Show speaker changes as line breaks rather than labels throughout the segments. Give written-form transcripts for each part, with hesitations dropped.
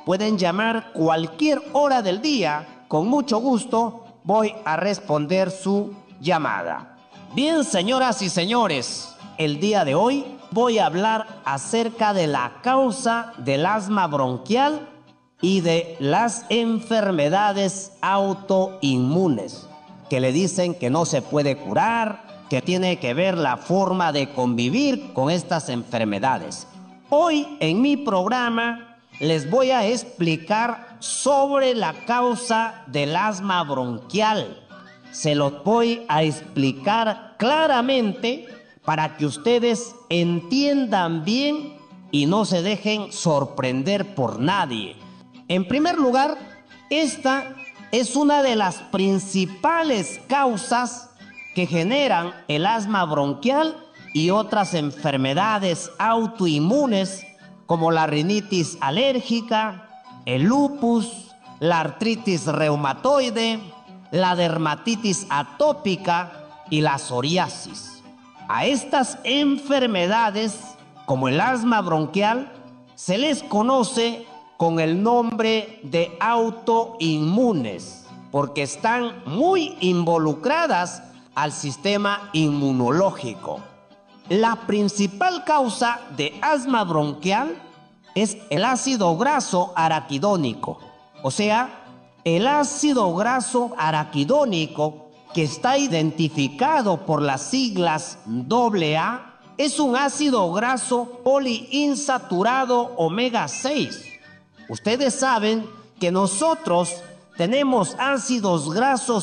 Pueden llamar cualquier hora del día. Con mucho gusto voy a responder su llamada. Bien, señoras y señores, el día de hoy voy a hablar acerca de la causa del asma bronquial y de las enfermedades autoinmunes, que le dicen que no se puede curar, que tiene que ver la forma de convivir con estas enfermedades. Hoy en mi programa les voy a explicar sobre la causa del asma bronquial. Se los voy a explicar claramente para que ustedes entiendan bien y no se dejen sorprender por nadie. En primer lugar, esta es una de las principales causas que generan el asma bronquial y otras enfermedades autoinmunes como la rinitis alérgica, el lupus, la artritis reumatoide, la dermatitis atópica y la psoriasis. A estas enfermedades, como el asma bronquial, se les conoce con el nombre de autoinmunes, porque están muy involucradas al sistema inmunológico. La principal causa de asma bronquial es el ácido graso araquidónico, o sea, el ácido graso araquidónico, que está identificado por las siglas AA, es un ácido graso poliinsaturado omega 6. Ustedes saben que nosotros tenemos ácidos grasos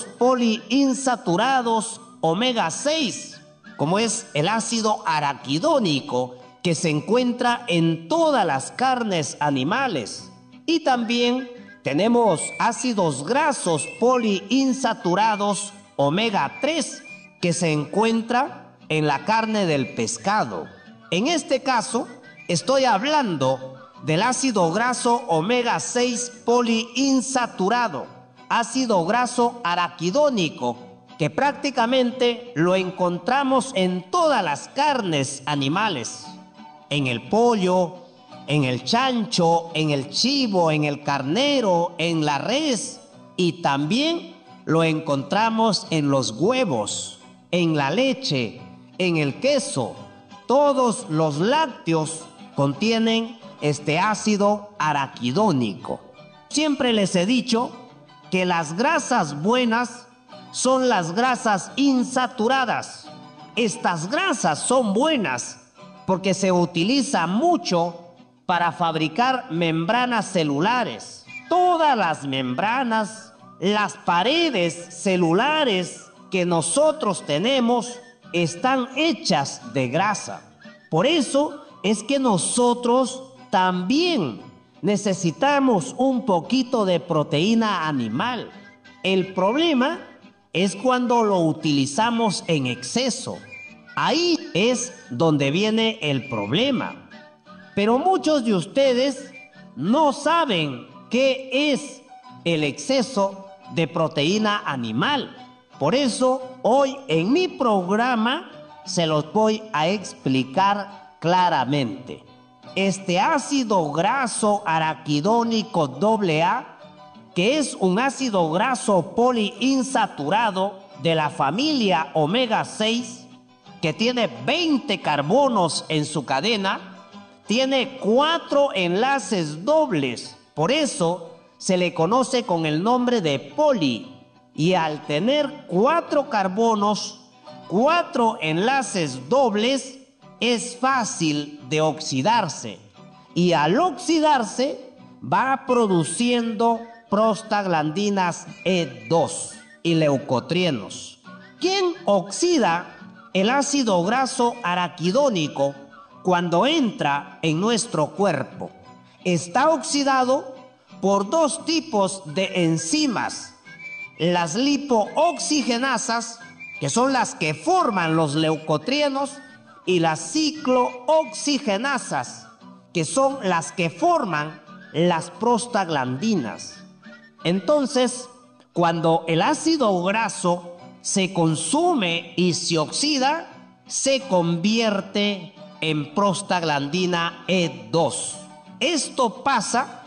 poliinsaturados omega 6, como es el ácido araquidónico, que se encuentra en todas las carnes animales. Y también tenemos ácidos grasos poliinsaturados omega 3, que se encuentra en la carne del pescado. En este caso, estoy hablando del ácido graso omega 6 poliinsaturado, ácido graso araquidónico, que prácticamente lo encontramos en todas las carnes animales, en el pollo, en el chancho, en el chivo, en el carnero, en la res, y también lo encontramos en los huevos, en la leche, en el queso. Todos los lácteos contienen este ácido araquidónico. Siempre les he dicho que las grasas buenas son las grasas insaturadas. Estas grasas son buenas porque se utiliza mucho para fabricar membranas celulares. Todas las membranas, las paredes celulares que nosotros tenemos están hechas de grasa. Por eso es que nosotros también necesitamos un poquito de proteína animal. El problema es cuando lo utilizamos en exceso. Ahí es donde viene el problema. Pero muchos de ustedes no saben qué es el exceso de proteína animal. Por eso hoy en mi programa se los voy a explicar claramente. Este ácido graso araquidónico AA, que es un ácido graso poliinsaturado de la familia omega 6, que tiene 20 carbonos en su cadena, tiene 4 enlaces dobles. Por eso se le conoce con el nombre de poli. Y al tener 4 carbonos, 4 enlaces dobles, es fácil de oxidarse. Y al oxidarse va produciendo prostaglandinas E2 y leucotrienos. ¿Quién oxida el ácido graso araquidónico cuando entra en nuestro cuerpo? Está oxidado por 2 tipos de enzimas: las lipooxigenasas, que son las que forman los leucotrienos, y las ciclooxigenasas, que son las que forman las prostaglandinas. Entonces, cuando el ácido graso se consume y se oxida, se convierte en prostaglandina E2. Esto pasa